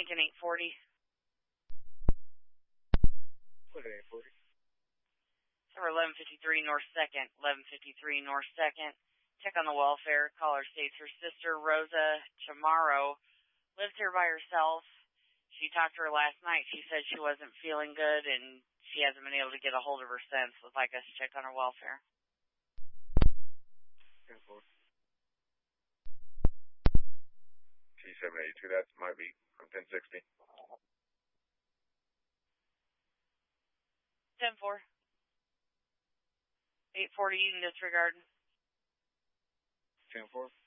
Lincoln 840. What is 840? Number 1153 North 2nd. 1153 North 2nd. Check on the welfare. Caller states her sister, Rosa Chamorro, lives here by herself. She talked to her last night. She said she wasn't feeling good, and she hasn't been able to get a hold of her since. Would like us to check on her welfare. 10-4. T782, that might be from 1060. 10-4. 840, you can disregard. 10-4.